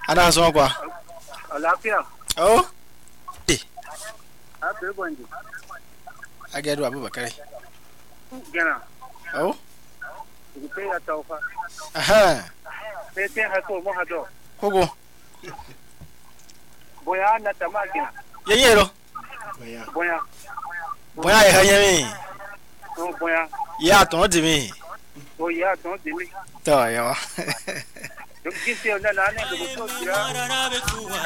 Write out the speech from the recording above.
Ana so kwa. Alapia. Oh. Abe bonji. Agedu Abubakar. Gana. Oh. Upe ya taufa. Aha. Pete hato mo hado. Kogo. Boya na tamagina. Yeyero. Boya. Boya e hanyemi. No boya. Ya ton di mi. O ya ton dimi. To yo. Dum kisi ona na ne ko tira.